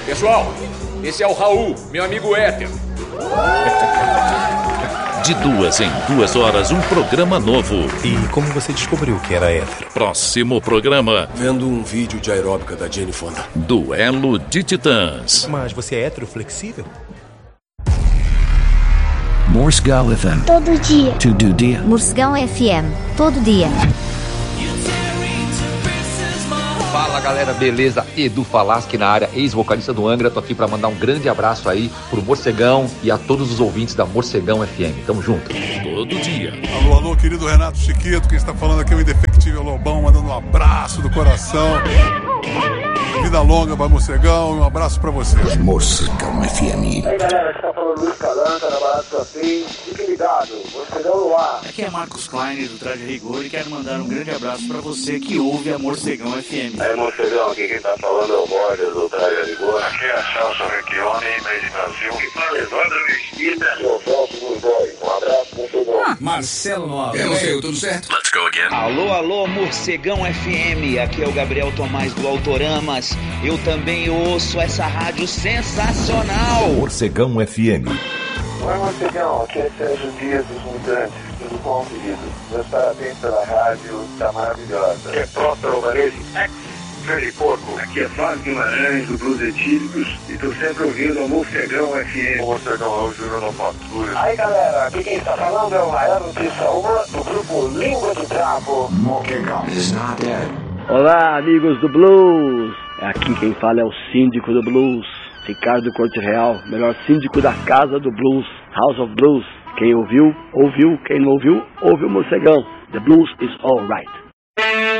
Pessoal, esse é o Raul, meu amigo hétero. De 2 em 2 horas, um programa novo. E como você descobriu que era hétero? Próximo programa. Vendo um vídeo de aeróbica da Jane Fonda. Duelo de Titãs. Mas você é hétero flexível? Morsegal FM. Todo dia. Todo dia. Morsegal FM. Todo dia. Fala galera, beleza? Edu Falaschi na área, ex-vocalista do Angra. Tô aqui pra mandar um grande abraço aí pro Morcegão e a todos os ouvintes da Morcegão FM. Tamo junto. Todo dia. Alô, alô, querido Renato Chiquito. Quem está falando aqui é o Indefectível Lobão, mandando um abraço do coração. Vida longa pra Morcegão e um abraço pra vocês. Morcegão FM. E aí galera, aqui tá falando Luiz Calanca, na Balada Campim. Fique ligado, Morcegão no ar. Aqui é Marcos Klein do Traje Rigor e quero mandar um grande abraço pra você que ouve a Morcegão FM. Aí Morcegão, aqui quem tá falando é o Borges do Traje Rigor. Aqui é Celso Recchione, meio de Brasil. E fala Evandro Mesquita. E o Celso Burgói. Um abraço, Morcegão. Marcelo Nova. Tudo certo? Let's go again. Alô, alô, Morcegão FM. Aqui é o Gabriel Tomás do Autoramas. Eu também ouço essa rádio sensacional. Morcegão FM. Oi, Morcegão. Aqui é Sérgio Dias dos Mutantes. Tudo bom, querido? Meus parabéns pela rádio. Tá maravilhosa. Aqui é Próspero Alvarez, ex-Freddy Porco. Aqui é Flávio Guimarães, do Blues Etílicos, e tô sempre ouvindo a Morcegão FM. O Morcegão é o Júnior Novatura. Aí galera, aqui quem está falando é o Maior Notícia 1 do grupo Língua de Trapo. Morcegão is not dead. Olá, amigos do Blues. Aqui quem fala é o síndico do Blues, Ricardo Corte Real, melhor síndico da Casa do Blues, House of Blues. Quem ouviu, ouviu. Quem não ouviu, ouviu o Morcegão. The blues is all right.